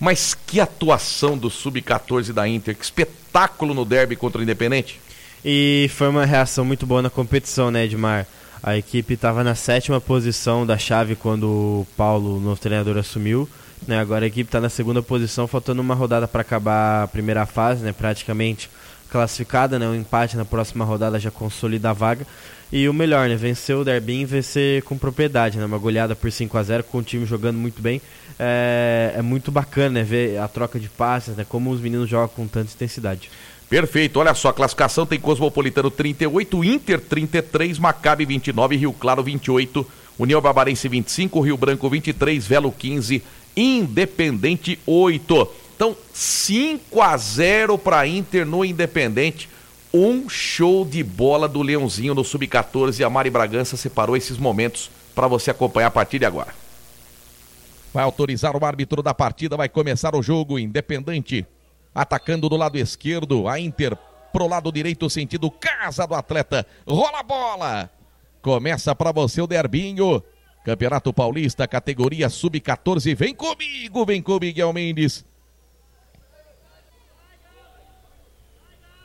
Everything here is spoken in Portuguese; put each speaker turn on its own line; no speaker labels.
Mas que atuação do Sub-14 da Inter, que espetáculo no derby contra o Independente.
E foi uma reação muito boa na competição, né, Edmar? A equipe estava na 7ª posição da chave quando o Paulo, o novo treinador, assumiu, né? Agora a equipe está na 2ª posição, faltando uma rodada para acabar a primeira fase, né? Praticamente classificada, né? Um empate na próxima rodada já consolida a vaga. E o melhor, né? Vencer o derby e vencer com propriedade, né? Uma goleada por 5-0 com o time jogando muito bem. É muito bacana, né? Ver a troca de passes, né? Como os meninos jogam com tanta intensidade.
Perfeito, olha só, a classificação tem Cosmopolitano 38, Inter 33, Maccabi 29, Rio Claro 28, União Barbarense 25, Rio Branco 23, Velo 15, Independente 8. Então 5-0 para Inter no Independente. Um show de bola do Leãozinho no Sub-14 e a Mari Bragança separou esses momentos para você acompanhar a partir de agora. Vai autorizar o árbitro da partida, vai começar o jogo. Independente atacando do lado esquerdo, a Inter pro lado direito, sentido casa do atleta. Rola a bola. Começa para você o derbinho. Campeonato Paulista, categoria Sub-14. Vem comigo, Miguel Mendes.